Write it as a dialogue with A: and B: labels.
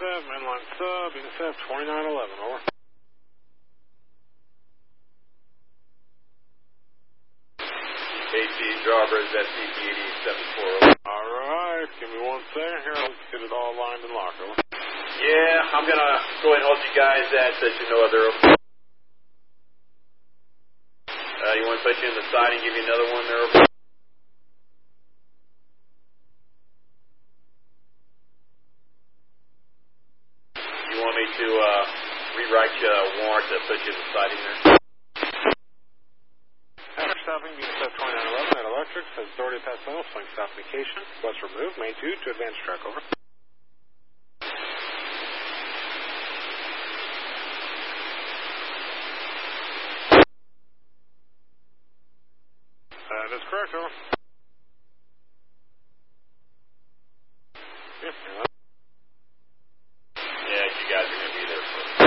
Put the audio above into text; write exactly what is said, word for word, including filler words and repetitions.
A: seven, mainline sub, intercept twenty-nine eleven, over.
B: A T Jawbridge, that's C P eighty-seven four oh.
A: Alright, give me one second here, let's get it all lined and locked, over.
B: Yeah, I'm gonna go ahead and hold you guys at that you know other open. Uh, you want to put you in the side and give you another one there, over? You want me to uh, rewrite you a warrant to put you in the siding there?
A: After stopping, being set twenty-nine eleven at Electric, says authority to pass tunnel, swing stop indication, west remove, main two to advance track, over. That is correct, over. Yep.
B: Yeah, you guys are going to be there for